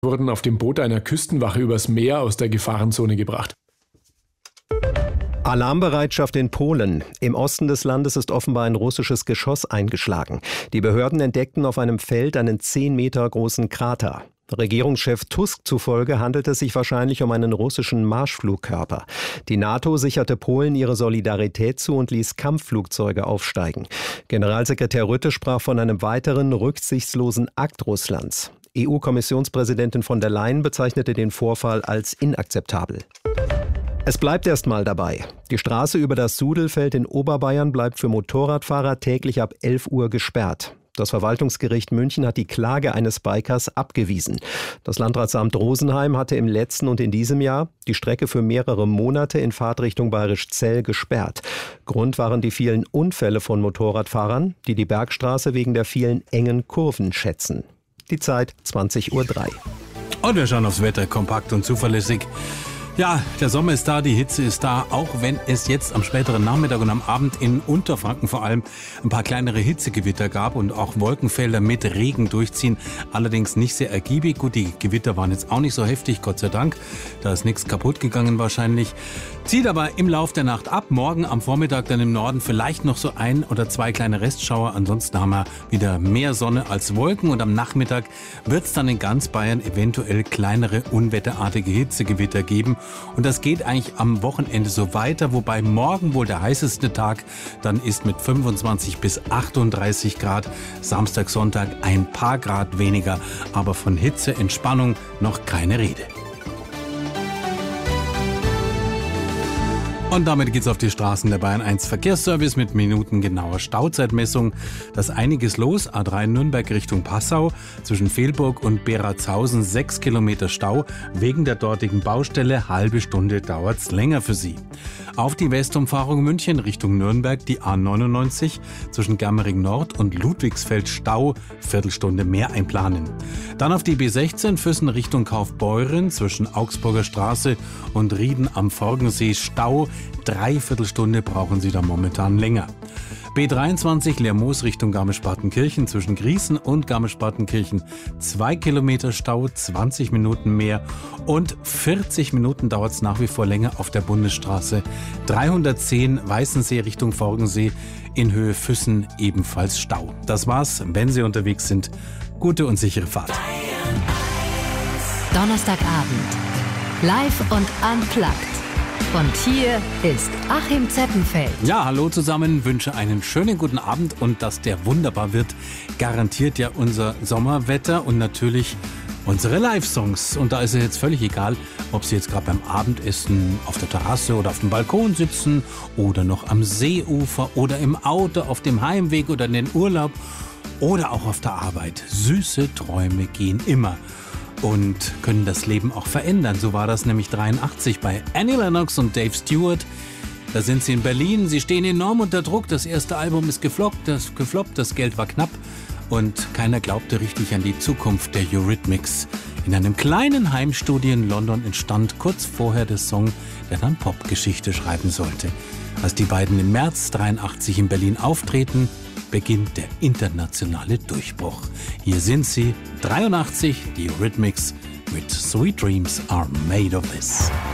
wurden auf dem Boot einer Küstenwache übers Meer aus der Gefahrenzone gebracht. Alarmbereitschaft in Polen. Im Osten des Landes ist offenbar ein russisches Geschoss eingeschlagen. Die Behörden entdeckten auf einem Feld einen 10 Meter großen Krater. Regierungschef Tusk zufolge handelt es sich wahrscheinlich um einen russischen Marschflugkörper. Die NATO sicherte Polen ihre Solidarität zu und ließ Kampfflugzeuge aufsteigen. Generalsekretär Rutte sprach von einem weiteren rücksichtslosen Akt Russlands. EU-Kommissionspräsidentin von der Leyen bezeichnete den Vorfall als inakzeptabel. Es bleibt erstmal dabei. Die Straße über das Sudelfeld in Oberbayern bleibt für Motorradfahrer täglich ab 11 Uhr gesperrt. Das Verwaltungsgericht München hat die Klage eines Bikers abgewiesen. Das Landratsamt Rosenheim hatte im letzten und in diesem Jahr die Strecke für mehrere Monate in Fahrtrichtung Bayerischzell gesperrt. Grund waren die vielen Unfälle von Motorradfahrern, die die Bergstraße wegen der vielen engen Kurven schätzen. Die Zeit 20:03 Uhr. Und wir schauen aufs Wetter, kompakt und zuverlässig. Ja, der Sommer ist da, die Hitze ist da, auch wenn es jetzt am späteren Nachmittag und am Abend in Unterfranken vor allem ein paar kleinere Hitzegewitter gab und auch Wolkenfelder mit Regen durchziehen, allerdings nicht sehr ergiebig. Gut, die Gewitter waren jetzt auch nicht so heftig, Gott sei Dank, da ist nichts kaputt gegangen wahrscheinlich. Zieht aber im Lauf der Nacht ab, morgen am Vormittag dann im Norden vielleicht noch so 1 oder 2 kleine Restschauer, ansonsten haben wir wieder mehr Sonne als Wolken und am Nachmittag wird es dann in ganz Bayern eventuell kleinere unwetterartige Hitzegewitter geben. Und das geht eigentlich am Wochenende so weiter, wobei morgen wohl der heißeste Tag dann ist mit 25 bis 38 Grad. Samstag, Sonntag ein paar Grad weniger, aber von Hitze, Entspannung noch keine Rede. Und damit geht's auf die Straßen der Bayern 1 Verkehrsservice mit minutengenauer Stauzeitmessung. Da ist einiges los. A3 Nürnberg Richtung Passau. Zwischen Velburg und Beratshausen 6 Kilometer Stau. Wegen der dortigen Baustelle, halbe Stunde dauert's länger für Sie. Auf die Westumfahrung München Richtung Nürnberg die A99. Zwischen Germering Nord und Ludwigsfeld Stau. Viertelstunde mehr einplanen. Dann auf die B16 Füssen Richtung Kaufbeuren. Zwischen Augsburger Straße und Rieden am Forgensee Stau. 3/4 Stunde brauchen Sie da momentan länger. B23 Lermoos Richtung Garmisch-Partenkirchen zwischen Grießen und Garmisch-Partenkirchen 2 Kilometer Stau, 20 Minuten mehr und 40 Minuten dauert es nach wie vor länger auf der Bundesstraße 310 Weißensee Richtung Forgensee in Höhe Füssen ebenfalls Stau. Das war's, wenn Sie unterwegs sind. Gute und sichere Fahrt. Donnerstagabend. Live und unplugged. Und hier ist Achim Zeppenfeld. Ja, hallo zusammen, wünsche einen schönen guten Abend und dass der wunderbar wird, garantiert ja unser Sommerwetter und natürlich unsere Live-Songs. Und da ist es jetzt völlig egal, ob Sie jetzt gerade beim Abendessen auf der Terrasse oder auf dem Balkon sitzen oder noch am Seeufer oder im Auto auf dem Heimweg oder in den Urlaub oder auch auf der Arbeit. Süße Träume gehen immer. Und können das Leben auch verändern. So war das nämlich 83 bei Annie Lennox und Dave Stewart. Da sind sie in Berlin, sie stehen enorm unter Druck. Das erste Album ist gefloppt, das Geld war knapp. Und keiner glaubte richtig an die Zukunft der Eurythmics. In einem kleinen Heimstudio in London entstand kurz vorher der Song, der dann Popgeschichte schreiben sollte. Als die beiden im März 83 in Berlin auftreten, beginnt der internationale Durchbruch. Hier sind sie, 83, die Eurythmics mit Sweet Dreams Are Made of This.